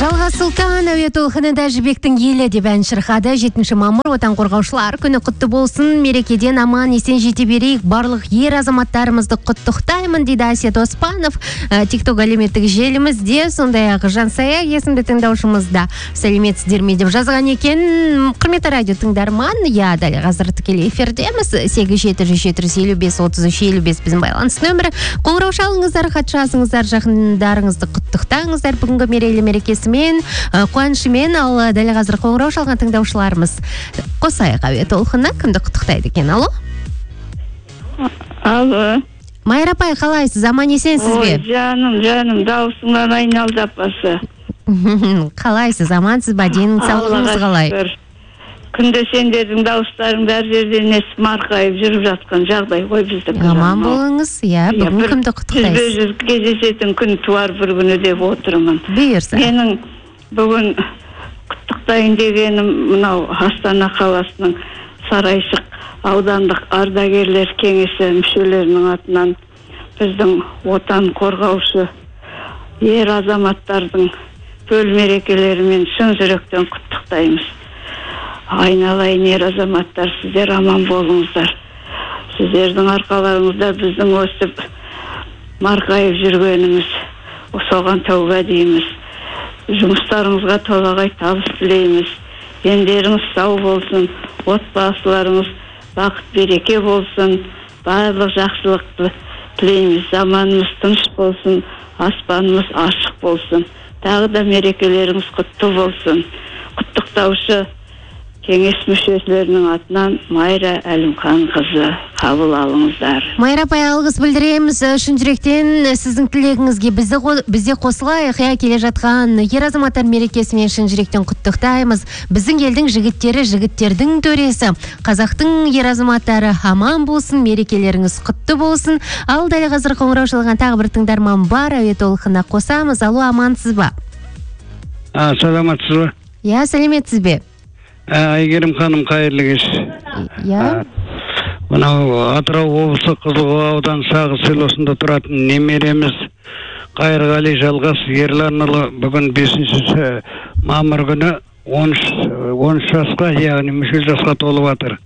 Жалға Сұлтан әуе толқынында жібектің елі деп ән шырқады. 7 мамыр отан қорғаушылар күні құтты болсын. Мерекеден аман есен жете берейік. Барлық ер азаматтарымызды құттықтаймын дейді Әсет Оспанов. TikTok әлеуметтік желімізде, сондай-ақ Жансая есімді тыңдаушымызда сәлеметсіздер ме деп жазған екен. Құрметті радио тыңдарман, дәл қазір тікелей эфирдеміз. 8-7-7-55-33-55 біздің байланыс нөмірі. Қоңырау шалыңыздар, хат жазыңыздар, жақындарыңызды құттықтаңыздар. Бүгінгі мерейлі мерекесімен, қуанышымен, ал дәл қазір қоңырау шалған тыңдаушыларымыз қосайық әуе толқынына. Кімді құттықтайды екен? Алло? Алло. Майра апай, қалайсыз? Аман есенсіз бе? Ой, жаным, дауысыңнан айналды апасы. Қалайсыз? Амансыз ба? Денің саулығыңыз қалай? Күнде сендердің дауыстарың әр жерден естіп марқайып жүріп жатқан жағдай ғой біздің. Аман болыңыз. Бүгін кімді құттықтайсыз? Жүз кездесетін күн туар бір күні деп отырмын. Бұйырса. Менің бүгін құттықтайын дегенім мынау Астана қаласының Сарайшық аудандық ардагерлер кеңесі мүшелерінің атынан біздің отан қорғаушы ер азаматтардың төл мерекелерімен шын жүректен құттықтаймыз. Айналайын ер азаматтар, сіздер аман болыңыздар. Сіздердің арқаларыңызда біздің өстіп марқайып жүргеніміз, соған тәуба дейміз. Жұмыстарыңызға толағай табыс тілейміз. Дендеріңіз сау болсын, отбасыларыңыз бақыт береке болсын, барлық жақсылықты тілейміз. Заманымыз тыныш болсын, аспанымыз ашық болсын. Тағы да мерекелеріңіз құтты болсын. Құттықтаушы кеңес мүшелерінің атынан Майра Әлімханқызы қабыл алыңыздар. Майра апай, алғыс білдіреміз. Шын жүректен сіздің тілегіңізге бізде қосылайық. Келе жатқан ер азаматтар мерекесімен шын жүректен құттықтаймыз. Біздің елдің жігіттері, жігіттердің төресі. Қазақтың ер азаматтары аман болсын, мерекелеріңіз құтты болсын. Ал дәл қазір қоңырау шалған тағы бір тыңдарман бар, әуе толқынына қосамыз. Алло, амансыз ба? Саламатсыз ба? Сәлеметсіз бе? Айгерім ханым, қайырлы кеш. Мынау Атырау облысы Қызылқоға ауданы Шағыз селосында тұратын немереміз Қайырғали Жалғас Ерланұлы бүгін 5 мамыр күні 13 жасқа, яғни мүшел жасқа толып жатыр.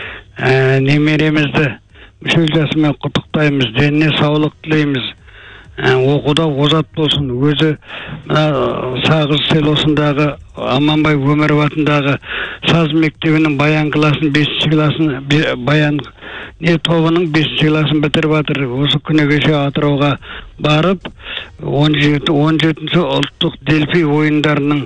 Немеремізді мүшел жасымен құттықтаймыз, деніне саулық тілейміз. Оқуда озат болсын. Өзі Сағыз селосындағы Аманбай Өміров атындағы саз мектебінің баян класын 5 класын баян тобының 5 класын бітіріп жатыр. Осы күні кеше Атырауға барып 17-ші ұлттық дельфий ойындарының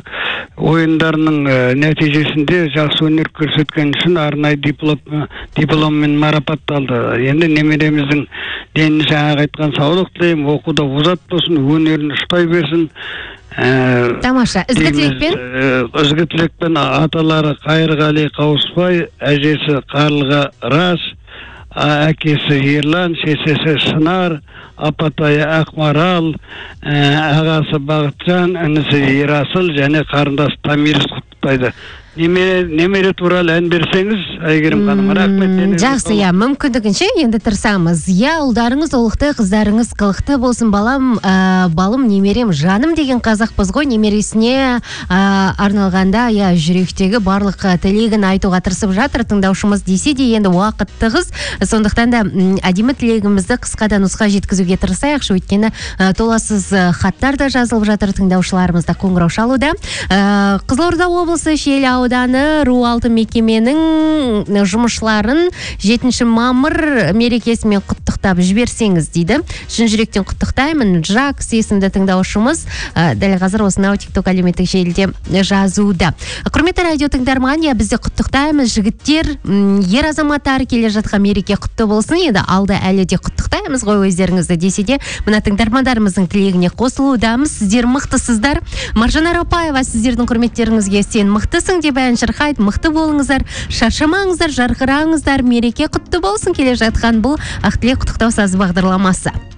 нәтижесінде жақсы өнер көрсеткен үшін арнайы дипломмен марапатталды. Енді немереміздің деніне жаңа айтқан саулық тілеймін, оқуда озат болсын, өнерін ұштай берсін. Тамаша. Ізгі тілекпен аталары Қайырғали Қауысбай, әжесі Қарлыға Рас, әкесі Ерлан, шешесі Шынар, апатайы Ақмарал, ағасы Бағытжан, інісі Ерасыл және қарындасы Тамирис құттықтайды. Немере туралы ән берсеңіз, Айгерім ханым, рахмет. Жақсы, мүмкіндігінше енді тырысамыз. Ұлдарыңыз олықты, қыздарыңыз қылықты болсын. Балым, немерем, жаным деген қазақпыз ғой. Немересіне арналғанда жүректегі барлық тілегін айтуға тырысып жатыр тыңдаушымыз десе де, енді уақыт тығыз. Сондықтан да әдемі тілегімізді қысқада нұсқа жеткізуге тырысайықшы, өйткені толассыз хаттар да жазылып жатыр тыңдаушыларымызда қоңырау шалуда. Қызылорда облысы Шиелі ауданы Руалты мекеменің жұмысшыларын 7 мамыр мерекесімен құттықтап жіберсеңіз дейді. Шын жүректен құттықтаймын. Жакс есімді тыңдаушымыз дәл қазір осынау TikTok әлеуметтік желіде жазуда. Құрметті радио тыңдарман, бізде құттықтаймыз. Жігіттер, ер азаматтар келе жатқан мереке құтты болсын. Енді алда әлі де құттықтаймыз ғой өздеріңізді десе де. Мына тыңдармандарымыздың тілегіне қосылудамыз. Сіздер мықтысыздар. Маржанар Апаева, сіздердің құрметтеріңізге сен мықтысың деп ән шырқайды. Мықты болыңыздар, шаршамаңыздар, жарқыраңыздар, мереке құтты болсын. Келе жатқан бұл ақтілек құттықтау сазы бағдарламасы.